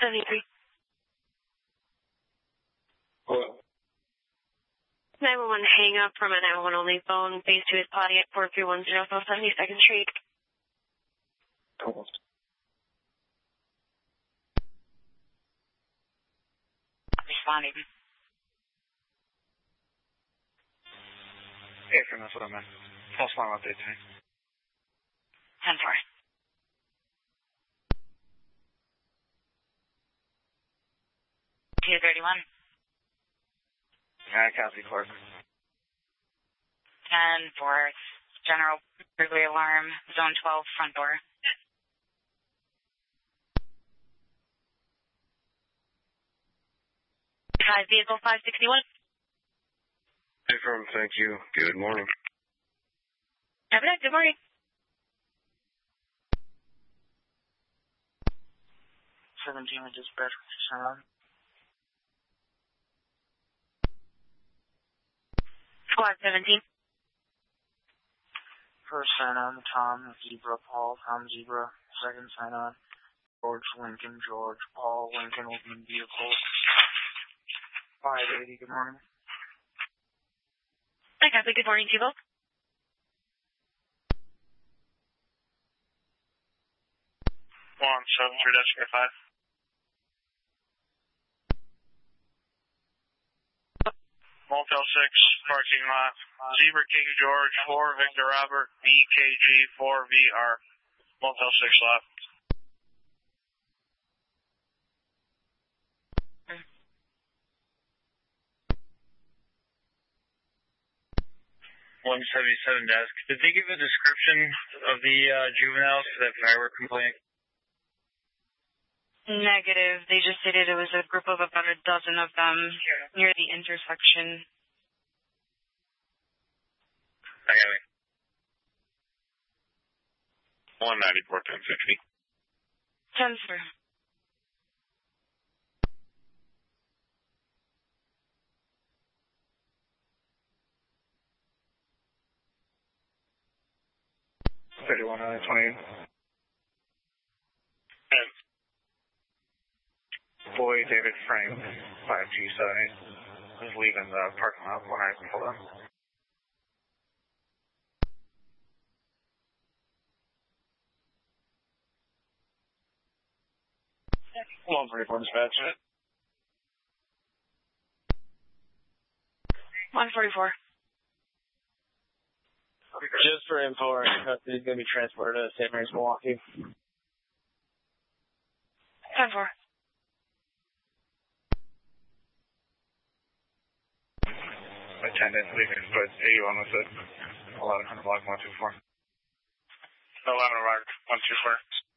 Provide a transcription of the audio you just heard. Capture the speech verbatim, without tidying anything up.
seventy-three. Hello. nine one one hang up from a nine one one only phone. Base two is potty at four three one zero South seventy-second Street. Cool. Responding. Hey, from that's what I meant. False alarm update to me. ten four. two thirty-one. Yeah, Cassie Clark. ten four. General burglary alarm. Zone twelve, front door. Five vehicle five sixty-one. Hey, firm, thank you. Good morning. Have a nice good morning. seventeen with dispatch. Sean. Squad seventeen. First sign on, Tom, Zebra, Paul, Tom, Zebra. Second sign on, George, Lincoln, George, Paul, Lincoln, open vehicle. five eighty, good morning. Hi, Kathy. Good morning to you both. one seven three dash five. Motel six, parking lot. Zebra King George, four Victor Robert, B K G, four V R. Motel six lot. one seventy-seven desk. Did they give a description of the uh, juveniles for that firework complaint? Negative. They just stated it was a group of about a dozen of them near the intersection. I got it. one ninety-four, ten fifty. ten sir. thirty-one, uh, twenty. ten. Boy, David Frank, five G seventy. Is leaving the parking lot when I can pull up. one forty-four dispatch. one forty-four. Just for info, he's going to be transported to Saint Mary's, Milwaukee. ten four. Attendant leaving, but eighty-one was it. eleven hundred block one two four. eleven block one two four.